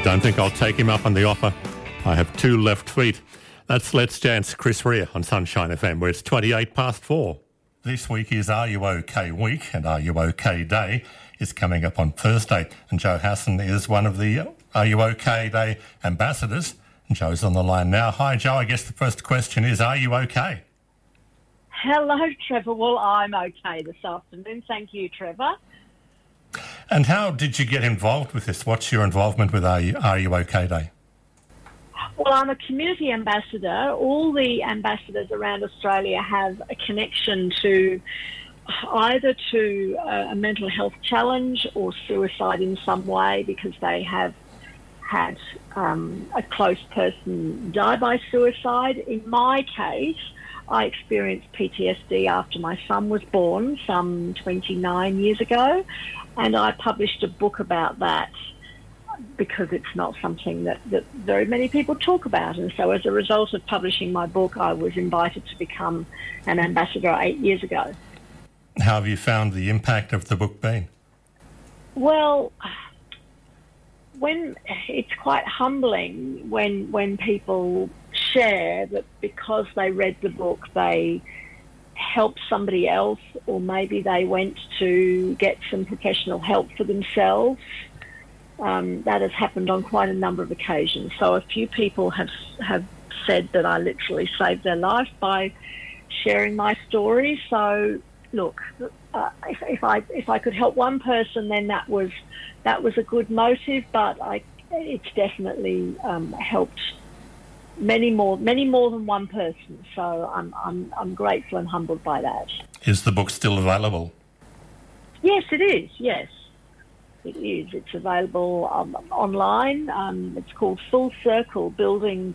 don't think I'll take him up on the offer. I have two left feet. That's Let's Dance, Chris Rea on Sunshine FM, where it's 4:28. This week is Are You OK Week, and Are You OK Day is coming up on Thursday. And Joe Hassan is one of the Are You OK Day ambassadors. And Joe's on the line now. Hi, Joe. I guess the first question is, are you OK? Hello, Trevor. Well, I'm okay this afternoon. Thank you, Trevor. And how did you get involved with this? What's your involvement with Are You OK Day? Well, I'm a community ambassador. All the ambassadors around Australia have a connection to either to a mental health challenge or suicide in some way because they have had a close person die by suicide. In my case, I experienced PTSD after my son was born some 29 years ago, and I published a book about that because it's not something that very many people talk about. And so as a result of publishing my book, I was invited to become an ambassador 8 years ago. How have you found the impact of the book been? Well, when it's quite humbling when people share that because they read the book, they helped somebody else, or maybe they went to get some professional help for themselves. That has happened on quite a number of occasions. So a few people have said that I literally saved their life by sharing my story. So look, if I could help one person, then that was a good motive. But it's definitely helped many more than one person. So I'm grateful and humbled by that. Is the book still available? Yes, it is. Yes. It is. It's available online. It's called Full Circle, Building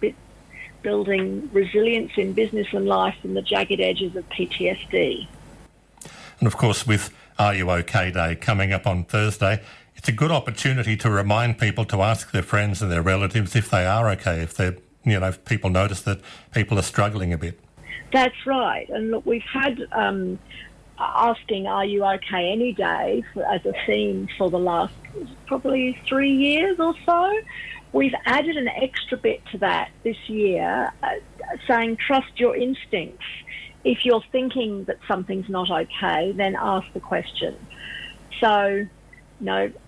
Resilience in Business and Life in the Jagged Edges of PTSD. And of course, with Are You OK Day coming up on Thursday, it's a good opportunity to remind people to ask their friends and their relatives if they are okay, if people notice that people are struggling a bit. That's right. And look, we've had asking Are You OK Any Day as a theme for the last probably 3 years or so. We've added an extra bit to that this year, saying trust your instincts. If you're thinking that something's not okay, then ask the question. So,